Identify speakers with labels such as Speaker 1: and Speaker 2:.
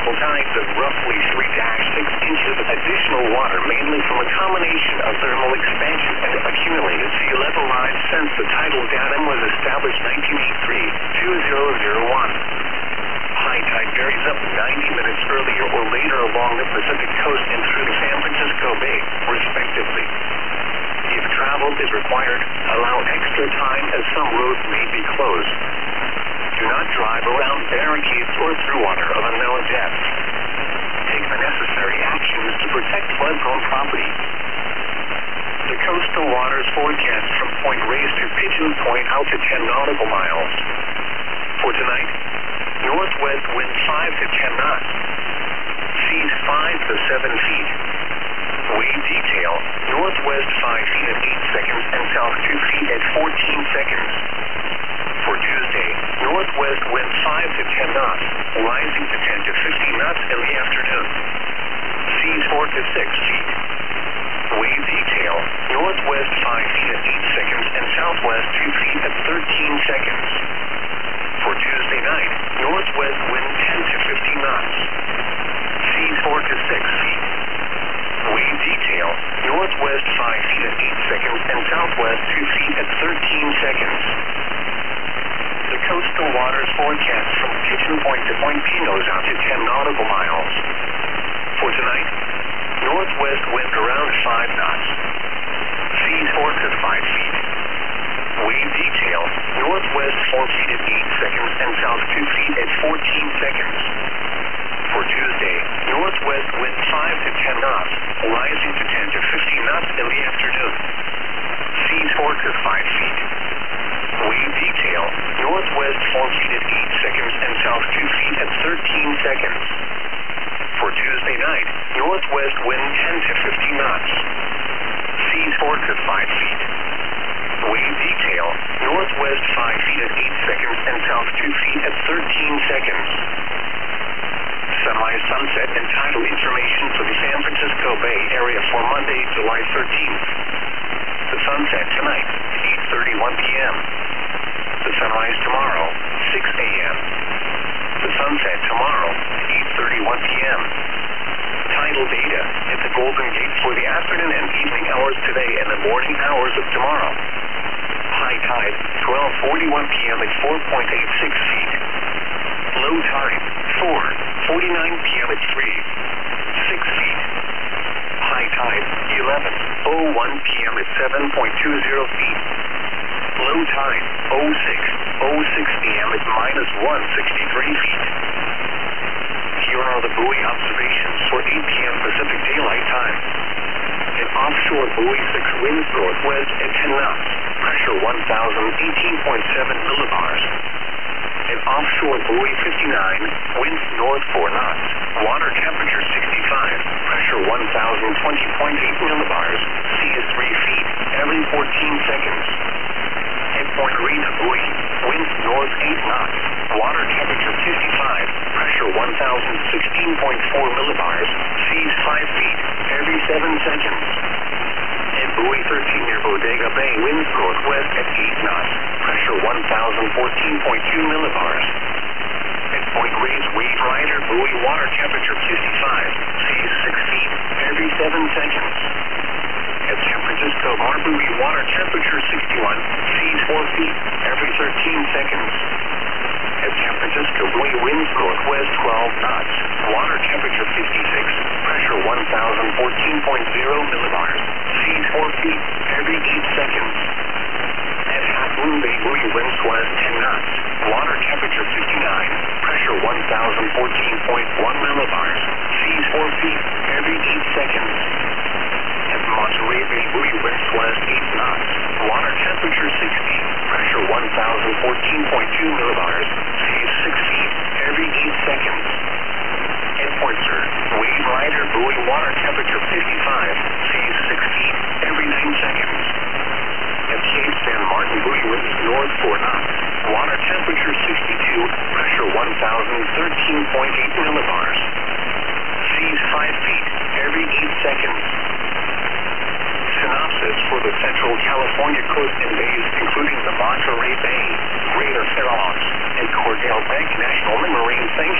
Speaker 1: Tropical tides of roughly 3-6 inches of additional water, mainly from a combination of thermal expansion and accumulated sea level rise since the tidal datum was established 1983-2001. High tide varies up 90 minutes earlier or later along the Pacific coast and through the San Francisco Bay, respectively. If travel is required, allow extra time as some roads may be closed. Do not drive around barricades or through water of unknown depth. Take the necessary actions to protect flood-prone property. The coastal waters forecast from Point Reyes to Pigeon Point out to 10 nautical miles. For tonight, northwest wind 5 to 10 knots. Seas 5 to 7 feet. Wave detail, northwest 5 feet at 8 seconds and south 2 feet at 14 seconds. For Tuesday, northwest wind 5 to 10 knots, rising to 10 to 15 knots in the afternoon. Seas 4 to 6 feet. Wave detail, northwest 5 feet at 8 seconds and southwest 2 feet at 13 seconds. For Tuesday night, northwest wind 10 to 15 knots. Seas 4 to 6 feet. Wave detail, northwest 5 feet at 8 seconds and southwest 2 feet at 13 seconds. The coastal waters forecast from Pigeon Point to Point Pinos out to 10 nautical miles. For tonight, northwest wind around 5 knots. Seas 4 to 5 feet. Wave detail, northwest 4 feet at 8 seconds and south 2 feet at 14 seconds. For Tuesday, northwest wind 5 to 10 knots, rising to 10 to 15 knots in the afternoon. Seas 4 to 5 feet. Wave detail, northwest 4 feet at 8 seconds and south 2 feet at 13 seconds. For Tuesday night, northwest wind 10 to 15 knots. Seas 4 to 5 feet. Wave detail, northwest 5 feet at 8 seconds and south 2 feet at 13 seconds. Sunrise, sunset, and tidal information for the San Francisco Bay Area for Monday, July 13th. The sunset tonight, 8:31 p.m. The sunrise tomorrow, 6 a.m. The sunset tomorrow, 8:31 p.m. Tidal data at the Golden Gate for the afternoon and evening hours today and the morning hours of tomorrow. High tide, 12:41 p.m. at 4.86 feet. Low tide, 4:49 p.m. at 6 feet. High tide, 11:01 p.m. at 7.20 feet. Low tide, 06:06 p.m. at -163 feet. Here are the buoy observations for 8 p.m. Pacific Daylight Time. An offshore buoy 6 winds northwest at 10 knots. Pressure 1,018.7 millibars. An offshore buoy 59, winds north 4 knots. Water temperature 65, pressure 1,020.8 millibars. Sea is 3 feet every 14 seconds. At Point Reyes buoy, winds north 8 knots. Water temperature 55, pressure 1,016.4 millibars. Sea is 5 feet every 7 seconds. At buoy 13 near Bodega Bay, winds northwest at 8 knots. Pressure 1,014.2 millibars. At Point Reyes Wave Rider buoy, water temperature 55. Sea is 6 feet every 7 seconds. At San Francisco Bar buoy, water temperature 61. Sea is 4 feet every 13 seconds. At San Francisco buoy, winds northwest 12 knots. Water temperature 56. Pressure 1,014.0 millibars. Sea is 4 feet every 8 seconds. At Half Moon Bay buoy, winds west 10 knots. Water temperature 59. Pressure 1,014.1 millibars. Sea is 4 feet every 8 seconds. At Monterey Bay buoy, winds west 8 knots. Water temperature 60. Pressure 1,014.2 millibars. Sea is 6 feet every 8 seconds. At Point Sur, Wave Rider buoy, water temperature 55. Sea is 6 feet every 9 seconds. At Cape San Martin buoy, winds north 4 knots. Water temperature 62. Pressure 1,013.8 millibars. Sea is 5 feet every 8 seconds. Synopsis for the Central California coast and bays, including the Monterey Bay, Greater Fairlawns, and Cordell Bank National Marine. Thank you.